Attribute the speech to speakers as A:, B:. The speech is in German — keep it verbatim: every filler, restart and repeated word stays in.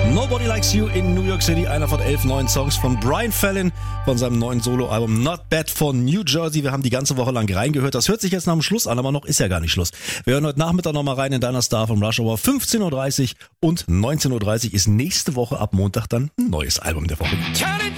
A: Nobody Likes You in New York City, einer von elf neuen Songs von Brian Fallon von seinem neuen Soloalbum Not Bad von New Jersey. Wir haben die ganze Woche lang reingehört. Das hört sich jetzt nach dem Schluss an, aber noch ist ja gar nicht Schluss. Wir hören heute Nachmittag nochmal rein in Deiner Star vom Rush Hour. fünfzehn Uhr dreißig und neunzehn Uhr dreißig ist nächste Woche ab Montag dann ein neues Album der Woche.